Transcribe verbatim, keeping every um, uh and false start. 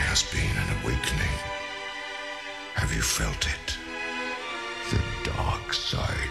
has been an awakening. Have you felt it? The dark side.